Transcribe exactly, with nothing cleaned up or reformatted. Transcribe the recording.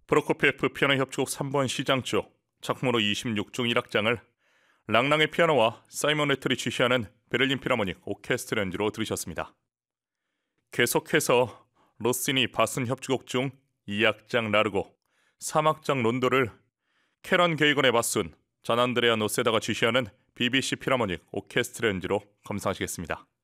프로코피에프 피아노 협주곡 삼 번 시장조 작품으로 이십육 중 일 악장을 랑랑의 피아노와 사이먼 레틀이 지휘하는 베를린 필하모닉 오케스트라 연주로 들으셨습니다. 계속해서 로시니 바슨 협주곡 중 이 악장 라르고, 삼 악장 론도를 캐런 게이건의 바순, 잔안드레아 노세다가 지휘하는 비비씨 필하모닉 오케스트라 연주로 감상하시겠습니다.